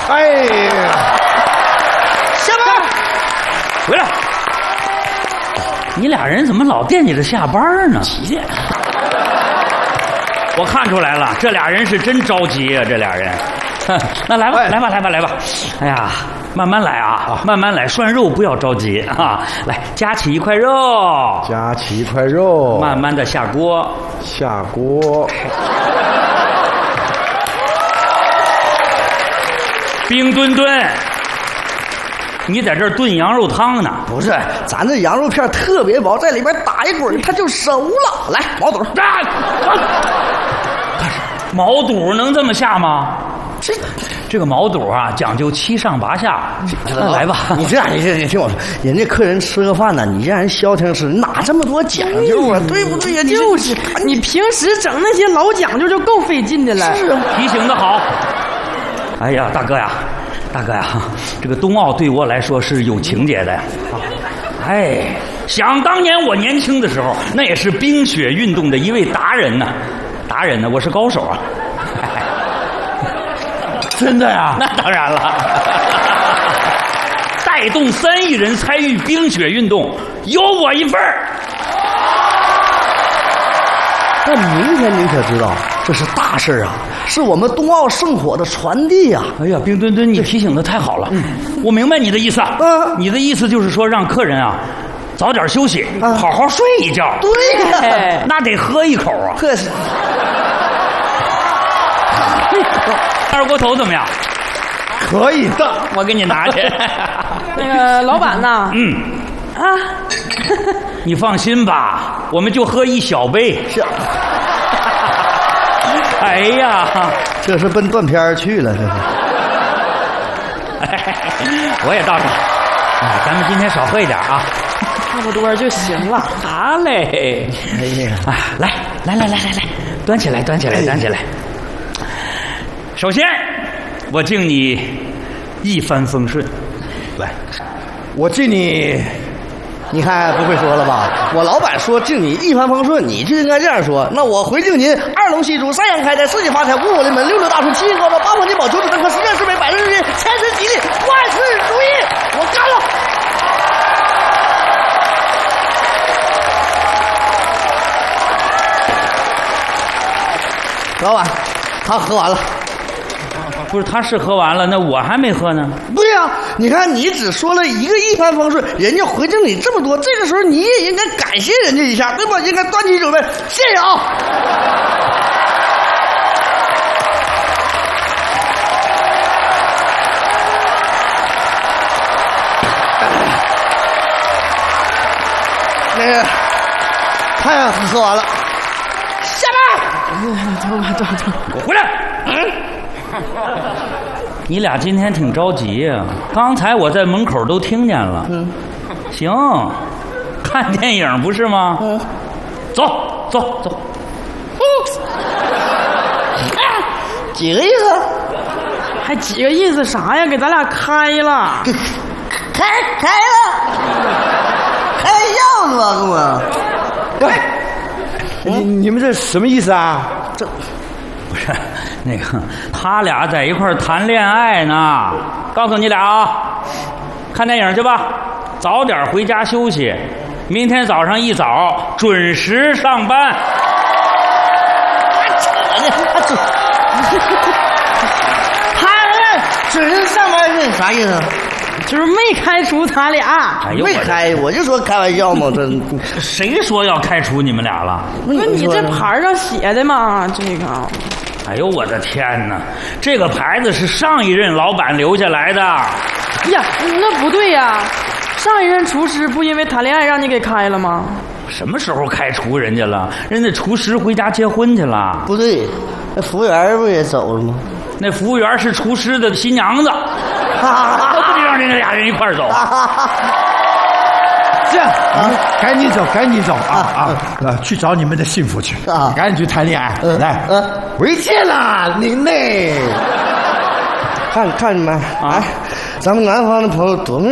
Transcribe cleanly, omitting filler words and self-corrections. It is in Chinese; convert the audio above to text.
哎呀，下班， 回来。你俩人怎么老惦记着下班呢？ 几点？ 我看出来了，这俩人是真着急啊！这俩人，那来吧，来吧，来吧，来吧！哎呀，慢慢来啊，慢慢来，涮肉不要着急啊！来，夹起一块肉， 夹起一块肉， 慢慢的下锅， 下锅。 冰墩墩，你在这儿炖羊肉汤呢？ 不是，咱这羊肉片特别薄，在里边打一滚它就熟了。来，毛肚， 毛肚能这么下吗？这个毛肚啊，讲究七上八下。那来吧， 你这样，你听我说，人家客人吃个饭呢，你让人消停吃，哪这么多讲究啊？对不对呀？ 就是你平时整那些老讲究就够费劲的了。 是啊， 提醒的好。哎呀，大哥呀，大哥呀，这个冬奥对我来说是有情节的呀。哎，想当年我年轻的时候，那也是冰雪运动的一位达人呢。达人呢，我是高手啊。 真的呀？ 那当然了。带动3亿人参与冰雪运动，有我一份儿。 那明天你可知道，这是大事啊，是我们冬奥圣火的传递呀！ 哎呀，冰墩墩，你提醒的太好了，我明白你的意思。你的意思就是说，让客人啊早点休息，好好睡一觉。 对呀， 那得喝一口啊。 这是。 二锅头怎么样？ 可以的， 我给你拿去。 那个老板呐， 你放心吧，我们就喝一小杯。 是。 哎呀， 这是奔断片去了，这是。 我也倒上。哎，咱们今天少喝一点啊， 差不多就行了。 好嘞。 哎呀， 来，端起来，端起来，端起来。首先，我敬你一帆风顺。 来，我敬你。你看不会说了吧？我老板说敬你一帆风顺，你就应该这样说。那我回敬您2龙戏珠，3阳开泰，4季发财，5火临门，6六大顺，7运高照，8方金宝，9子登科，10全十美，100日日运，千事吉利，万事如意。我干了。老板，他喝完了。 不是，他是喝完了，那我还没喝呢。 对呀，你看你只说了一个一帆风顺，人家回敬你这么多，这个时候你也应该感谢人家一下，对吧？应该端起酒杯，谢谢啊！那个，他也喝完了，下班。 等， 给我回来！你俩今天挺着急呀、刚才我在门口都听见了。行，看电影不是吗？走。 几个意思？ 还几个意思啥呀？给咱俩开了， 开了，开样子吧，哥们。 喂，你们这什么意思啊？ 这不是那个，他俩在一块儿谈恋爱呢。告诉你俩啊，看电影去吧，早点回家休息，明天早上一早准时上班。 他准时上班是啥意思？ 就是没开除咱俩。 哎呦， 没开，我就说开玩笑嘛。这谁说要开除你们俩了？ 不是你这牌上写的吗？这个。 哎呦，我的天哪！这个牌子是上一任老板留下来的。 呀，那不对呀！上一任厨师不因为谈恋爱让你给开了吗？ 什么时候开除人家了？人家厨师回家结婚去了。 不对，那服务员不也走了吗？ 那服务员是厨师的新娘子，不得让人家俩人一块儿走。 这样，赶紧走啊！去找你们的幸福去啊！ 赶紧去谈恋爱，来，回去了，您嘞。 看你们，哎，咱们南方的朋友多么